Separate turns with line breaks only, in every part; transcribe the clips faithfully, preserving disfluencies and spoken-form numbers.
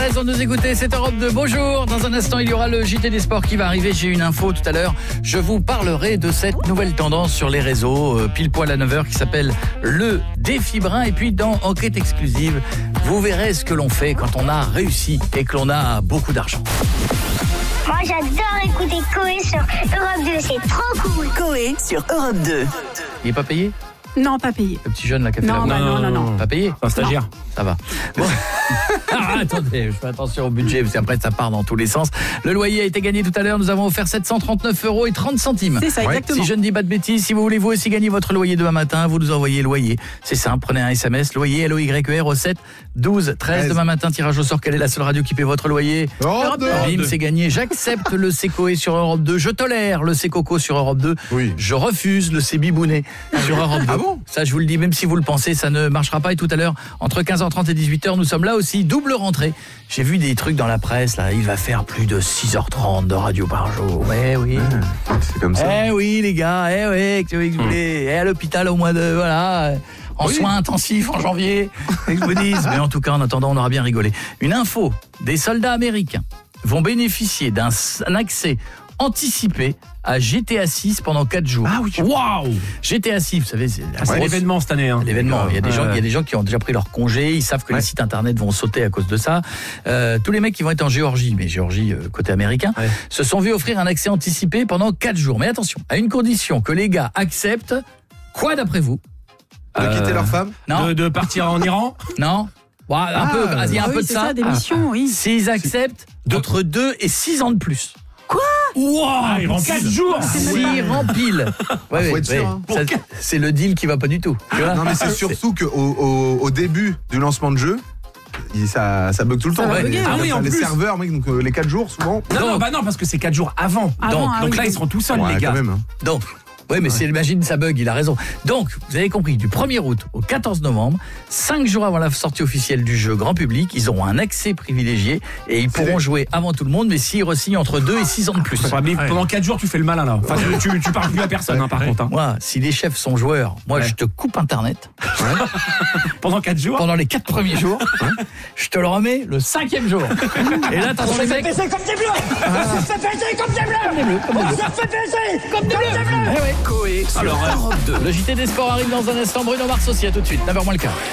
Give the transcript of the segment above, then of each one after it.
Raison de nous écouter, c'est Europe deux. Bonjour, dans un instant il y aura le J T des sports qui va arriver. J'ai une info tout à l'heure. Je vous parlerai de cette nouvelle tendance sur les réseaux, euh, pile poil à neuf heures, qui s'appelle le défi brun. Et puis dans Enquête exclusive, vous verrez ce que l'on fait quand on a réussi et que l'on a beaucoup d'argent.
Moi j'adore écouter Coé sur Europe deux, c'est trop cool.
Coé sur Europe deux.
Il n'est pas payé ?
Non, pas payé.
Le petit jeune là qui a fait
Non,
la
bah non, non, non.
Pas payé ?
Un stagiaire.
Ça va. Bon. Ah, attendez, je fais attention au budget parce qu'après ça part dans tous les sens. Le loyer a été gagné tout à l'heure. Nous avons offert sept cent trente-neuf euros et trente centimes.
C'est ça, exactement.
Si je ne dis pas de bêtises, si vous voulez vous aussi gagner votre loyer demain matin, vous nous envoyez loyer. C'est simple, prenez un S M S, loyer, L O Y E R au sept douze treize. Demain matin, tirage au sort. Quelle est la seule radio qui paie votre loyer ?
Europe deux.
Bim, c'est gagné. J'accepte le Secoé sur Europe deux. Je tolère le Secoco sur Europe deux.
Oui.
Je refuse le Cébibounet sur Europe deux.
Ah bon ?
Ça, je vous le dis, même si vous le pensez, ça ne marchera pas. Et tout à l'heure, entre quinze heures trente et dix-huit heures, nous sommes là aussi. Double rentrée. J'ai vu des trucs dans la presse, là. Il va faire plus de six heures trente de radio par jour. Eh oui.
Ah, c'est comme ça.
Eh oui, les gars. Eh oui, que vous voulez. Eh, à l'hôpital au mois de, voilà, en
Oui.
soins intensifs en janvier. Et que je vous dise. Mais en tout cas, en attendant, on aura bien rigolé. Une info. Des soldats américains vont bénéficier d'un un accès anticipé à G T A six pendant quatre jours.
Ah oui.
Waouh! G T A six, vous savez, c'est la
Ah, c'est
grosse-
l'événement cette année. Hein.
L'événement, il y a des
Ouais,
gens,
ouais.
il y a des gens qui ont déjà pris leur congé, ils savent que
Ouais.
les sites internet vont sauter à cause de ça. Euh, tous les mecs qui vont être en Géorgie, mais Géorgie euh, côté américain,
Ouais.
se sont vus offrir un accès anticipé pendant quatre jours. Mais attention, à une condition, que les gars acceptent quoi d'après vous?
De
Euh,
quitter leur femme.
Non,
De, de partir en Iran.
non. Bon, un
Ah,
peu, il y a un
Ah
peu
oui,
de
c'est
ça.
ça, des missions, oui.
S'ils acceptent, d'entre deux et six ans de plus.
Wow, ils vont quatre jours.
S'ils remplissent. Ouais,
Faut
ouais,
être sûr, hein.
ouais. Ça, c'est le deal qui va pas du tout. Tu vois.
Non mais c'est surtout qu'au au, au début du lancement de jeu, il- ça, ça bug tout le
Ça
temps.
va
Ouais.
bugger,
Les-
ah oui, en
les
plus.
serveurs, mec, donc euh, les quatre jours souvent.
Non, non,
Donc-
bah non, parce que c'est quatre jours avant.
Avant,
donc
ah
donc
oui,
là,
oui.
ils seront tout seuls,
Ouais,
les gars.
quand même. hein.
Donc, oui, mais c'est imagine ça bug, il a raison. Donc, vous avez compris, du premier août au quatorze novembre, cinq jours avant la sortie officielle du jeu grand public, ils auront un accès privilégié et ils pourront jouer avant tout le monde, mais s'ils re-signent entre deux et six ans de plus.
Ouais, mais pendant quatre jours, tu fais le malin là. Enfin, tu, tu, tu parles plus à personne, hein, par contre. Hein.
Moi, si les chefs sont joueurs, moi
Ouais.
je te coupe Internet
Pendant quatre jours.
pendant les quatre premiers jours, je te le remets le cinquième jour. Et là, t'entends les mecs...
C'est comme des bleus. Ça fait baiser comme des bleus.
Comme des bleus, comme des bleus.
Ça fait baiser comme des bleus.
Eh ouais.
Coé sur Europe deux.
Le J T des sports arrive dans un instant. Bruno Mars aussi, à tout de suite. neuf heures moins le quart.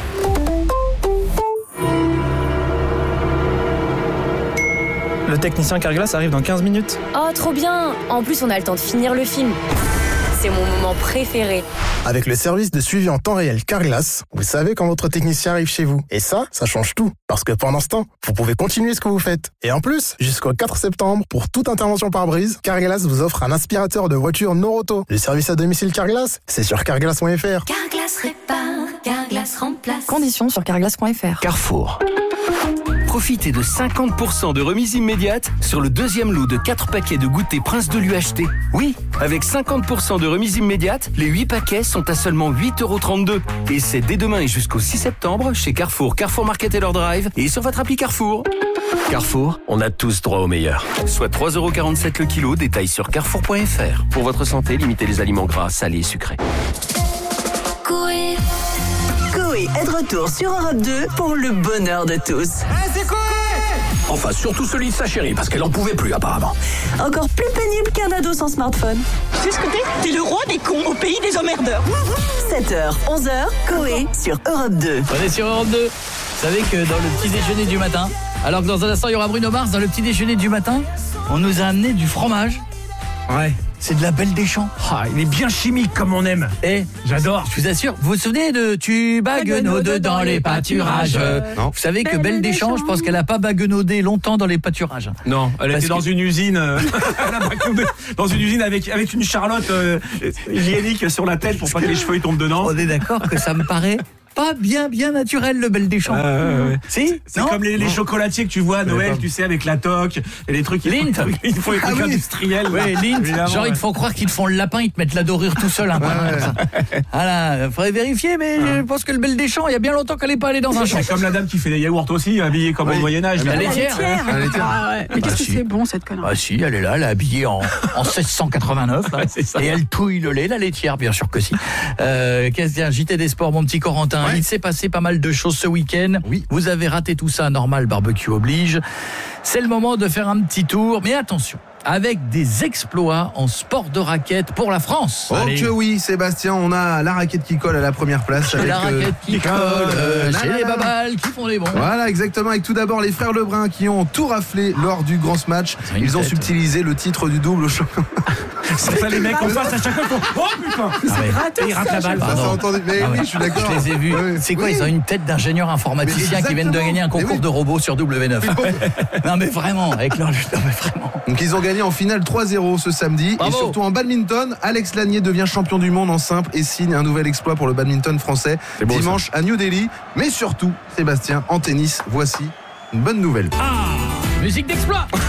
Le technicien Carglass arrive dans quinze minutes.
Oh, trop bien! En plus, on a le temps de finir le film. C'est mon moment préféré.
Avec le service de suivi en temps réel Carglass, vous savez quand votre technicien arrive chez vous. Et ça, ça change tout. Parce que pendant ce temps, vous pouvez continuer ce que vous faites. Et en plus, jusqu'au quatre septembre, pour toute intervention par brise, Carglass vous offre un aspirateur de voiture Noroto. Le service à domicile Carglass, c'est sur carglass point f r.
Carglass répare, Carglass remplace.
Conditions sur carglass point f r.
Carrefour. Profitez de cinquante pour cent de remise immédiate sur le deuxième lot de quatre paquets de goûter Prince de l'U H T. Oui, avec cinquante pour cent de remise immédiate, les huit paquets sont à seulement huit euros trente-deux. Et c'est dès demain et jusqu'au six septembre chez Carrefour, Carrefour Market et leur Drive et sur votre appli Carrefour. Carrefour, on a tous droit au meilleur. Soit trois euros quarante-sept le kilo, détail sur carrefour point f r. Pour votre santé, limitez les aliments gras, salés et sucrés.
Coé.
Coé est de retour sur Europe deux pour le bonheur de tous.
Enfin, surtout celui de sa chérie, parce qu'elle en pouvait plus apparemment.
Encore plus pénible qu'un ado sans smartphone.
C'est ce que t'es T'es le roi des cons au pays des emmerdeurs.
sept heures, onze heures, Coé sur Europe deux.
On est sur Europe deux. Vous savez que dans le petit déjeuner du matin, alors que dans un instant il y aura Bruno Mars, dans le petit déjeuner du matin, on nous a amené du fromage.
Ouais.
C'est de la Belle des Champs.
Ah, il est bien chimique comme on aime.
Et
J'adore.
je vous assure, vous vous souvenez de tu baguenaudes dans les pâturages.
Non.
Vous savez que Belle des Champs, je pense qu'elle a pas baguenaudé longtemps dans les pâturages.
Non, elle
Parce
était dans
que-
une usine, euh, elle a bacoudé dans une usine avec avec une charlotte euh, hygiénique sur la tête pour pas que les cheveux ils tombent dedans.
On est d'accord que ça me paraît pas bien bien naturel le Belle des Champs.
Ah, ouais, ouais.
Si,
C'est
non
comme les, les chocolatiers que tu vois à Noël,
pas.
tu sais, avec la toque et les trucs.
Lint.
Ils font, ils font les trucs
Ah oui.
industriels.
Ouais,
là.
Lint,
Évidemment,
genre
ouais.
ils te font croire qu'ils te font le lapin, ils te mettent la dorure tout seul. Hein, comme ça. Voilà, faudrait vérifier, mais je pense que le Belle des Champs, il y a bien longtemps qu'elle n'est pas allée dans un champ.
C'est comme la dame qui fait des yaourts aussi, habillée comme
Oui.
au Moyen-Âge.
La
là.
laitière.
La laitière.
Ah ouais. Mais
Bah,
qu'est-ce que
si.
c'est bon cette connerie?
Ah si, elle est là, elle est habillée en, en seize cent quatre-vingt-neuf là,
C'est ça.
et elle touille le lait, la laitière, bien sûr que si. Euh, qu'est-ce qu'il y a, J T des sports, mon petit Corentin, Il s'est passé pas mal de choses ce week-end.
Oui.
Vous avez raté tout ça, normal, barbecue oblige. C'est le moment de faire un petit tour, mais attention, avec des exploits en sport de raquette pour la France.
Oh que oui, Sébastien, on a la raquette qui colle à la première place.
Chez
avec,
la raquette
euh,
qui colle, euh, chez les babales qui font les bons.
Voilà, exactement. Avec tout d'abord les frères Lebrun qui ont tout raflé lors du grand smash. Ils ont
tête.
subtilisé le titre du double champion.
C'est ça les mecs en face à chaque fois. ils font, Oh putain
Ah ouais.
Et ils ratent la balle.
Ça,
Pardon.
ça a entendu. Mais
Ah ouais.
oui, je suis d'accord.
Je les ai vus.
Ouais.
C'est quoi,
Oui.
ils ont une tête d'ingénieur informaticien
Mais
qui viennent de
exactement.
gagner un concours
Mais oui.
de robots sur W neuf. Non mais vraiment, avec leur lutte, non mais vraiment.
Donc ils ont gagné en finale trois zéro ce samedi.
Bravo.
Et surtout en badminton, Alex Lanier devient champion du monde en simple et signe un nouvel exploit pour le badminton français
beau,
dimanche à New Delhi. Mais surtout, Sébastien, en tennis, voici une bonne nouvelle.
Musique d'exploit.